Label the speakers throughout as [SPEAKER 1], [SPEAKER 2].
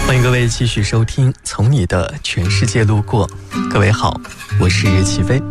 [SPEAKER 1] 欢迎各位继续收听《从你的全世界路过》。各位好，我是齐飞。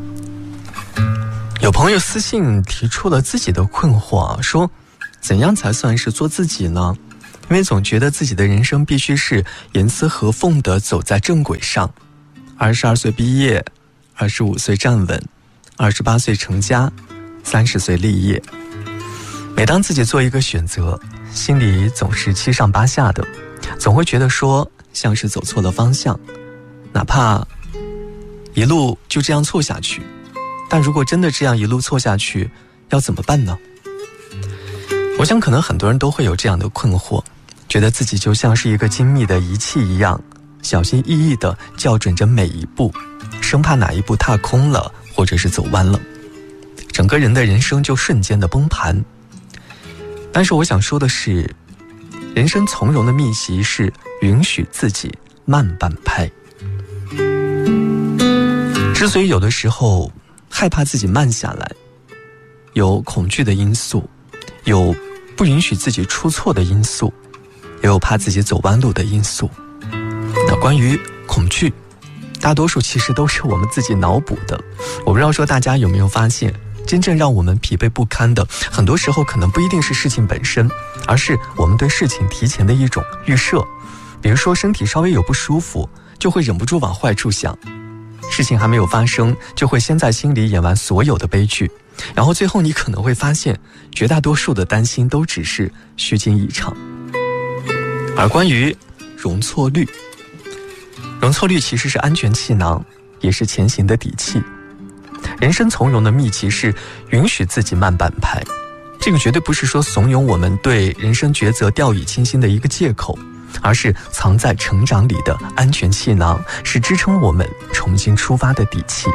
[SPEAKER 1] 有朋友私信提出了自己的困惑，说怎样才算是做自己呢？因为总觉得自己的人生必须是严丝合缝地走在正轨上。22岁毕业，25岁站稳，28岁成家，30岁立业。每当自己做一个选择，心里总是七上八下的，总会觉得说像是走错了方向，哪怕一路就这样错下去，但如果真的这样一路错下去，要怎么办呢？我想可能很多人都会有这样的困惑，觉得自己就像是一个精密的仪器一样，小心翼翼地校准着每一步，生怕哪一步踏空了，或者是走弯了，整个人的人生就瞬间的崩盘。但是我想说的是，人生从容的秘籍是允许自己慢半拍。之所以有的时候害怕自己慢下来，有恐惧的因素，有不允许自己出错的因素，也有怕自己走弯路的因素。那关于恐惧，大多数其实都是我们自己脑补的。我不知道说大家有没有发现，真正让我们疲惫不堪的，很多时候可能不一定是事情本身，而是我们对事情提前的一种预设。比如说身体稍微有不舒服，就会忍不住往坏处想，事情还没有发生，就会先在心里演完所有的悲剧，然后最后你可能会发现，绝大多数的担心都只是虚惊一场。而关于容错率，容错率其实是安全气囊，也是前行的底气。人生从容的秘籍是允许自己慢半拍，这个绝对不是说怂恿我们对人生抉择掉以轻心的一个借口，而是藏在成长里的安全气囊，是支撑我们重新出发的底气。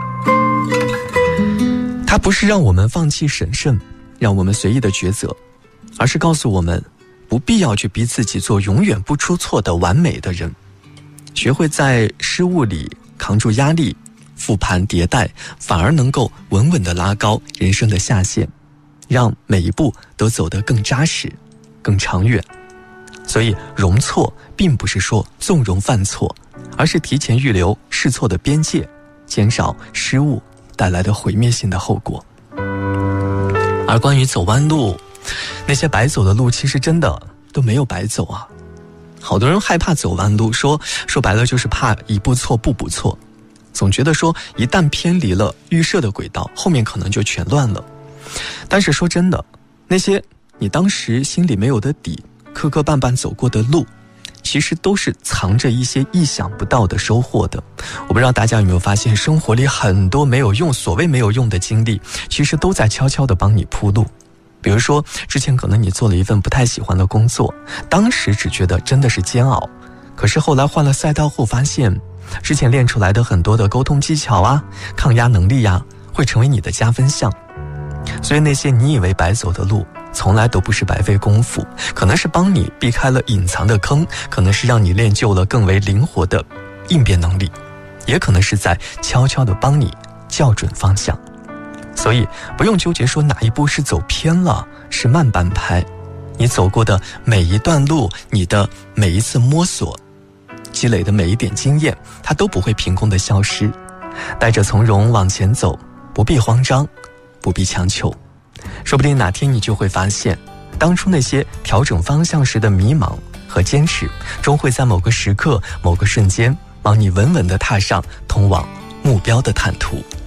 [SPEAKER 1] 它不是让我们放弃审慎，让我们随意的抉择，而是告诉我们不必要去逼自己做永远不出错的完美的人，学会在失误里扛住压力，复盘迭代，反而能够稳稳地拉高人生的下限，让每一步都走得更扎实更长远。所以容错并不是说纵容犯错，而是提前预留试错的边界，减少失误带来的毁灭性的后果。而关于走弯路，那些白走的路其实真的都没有白走啊。好多人害怕走弯路，说白了就是怕一步错步步错，总觉得说一旦偏离了预设的轨道，后面可能就全乱了。但是说真的，那些你当时心里没有的底，磕磕绊绊走过的路，其实都是藏着一些意想不到的收获的。我不知道大家有没有发现，生活里很多没有用，所谓没有用的经历，其实都在悄悄地帮你铺路。比如说之前可能你做了一份不太喜欢的工作，当时只觉得真的是煎熬，可是后来换了赛道后发现，之前练出来的很多的沟通技巧啊，抗压能力啊，会成为你的加分项。所以那些你以为白走的路，从来都不是白费功夫，可能是帮你避开了隐藏的坑，可能是让你练就了更为灵活的应变能力，也可能是在悄悄地帮你校准方向。所以不用纠结说哪一步是走偏了，是慢半拍。你走过的每一段路，你的每一次摸索，积累的每一点经验，它都不会凭空的消失。带着从容往前走，不必慌张，不必强求。说不定哪天你就会发现，当初那些调整方向时的迷茫和坚持，终会在某个时刻某个瞬间帮你稳稳地踏上通往目标的坦途。